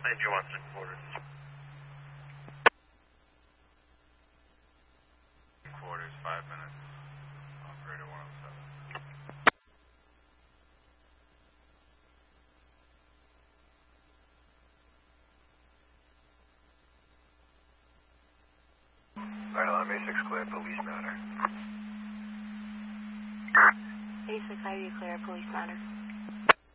Maybe you want some quarters. Quarters, 5 minutes. Operator 107. Alarm A6 clear, police matter. A6 Highway clear, police matter.